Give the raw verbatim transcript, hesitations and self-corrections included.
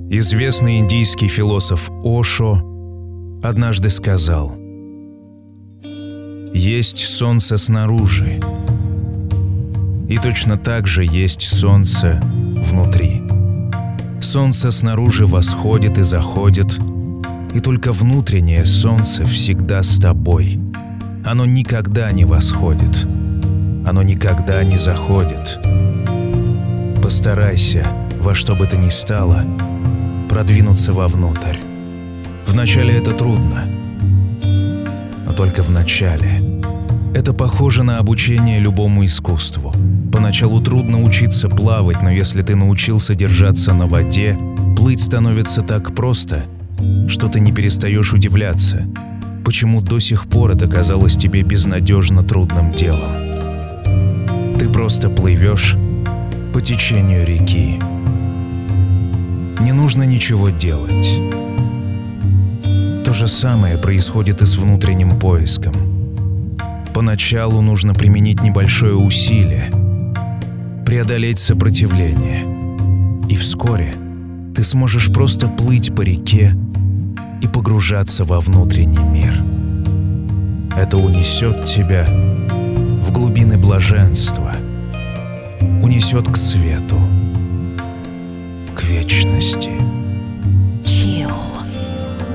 Известный индийский философ Ошо однажды сказал: «Есть солнце снаружи, и точно так же есть солнце внутри. Солнце снаружи восходит и заходит, и только внутреннее солнце всегда с тобой. Оно никогда не восходит, оно никогда не заходит. Постарайся, во что бы то ни стало, продвинуться вовнутрь. Вначале это трудно, но только вначале. Это похоже на обучение любому искусству. Поначалу трудно учиться плавать, но если ты научился держаться на воде, плыть становится так просто, что ты не перестаешь удивляться, почему до сих пор это казалось тебе безнадежно трудным делом. Ты просто плывешь по течению реки. Не нужно ничего делать. То же самое происходит и с внутренним поиском. Поначалу нужно применить небольшое усилие, преодолеть сопротивление, и вскоре ты сможешь просто плыть по реке и погружаться во внутренний мир. Это унесет тебя в глубины блаженства, унесет к свету, к вечности.